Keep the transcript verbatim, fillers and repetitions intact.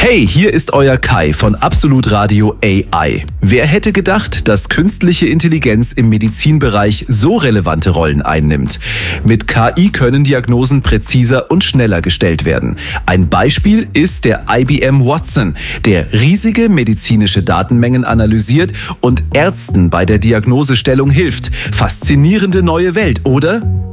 Hey, hier ist euer Kai von Absolut Radio A I. Wer hätte gedacht, dass künstliche Intelligenz im Medizinbereich so relevante Rollen einnimmt? Mit K I können Diagnosen präziser und schneller gestellt werden. Ein Beispiel ist der I B M Watson, der riesige medizinische Datenmengen analysiert und Ärzten bei der Diagnosestellung hilft. Faszinierende neue Welt, oder?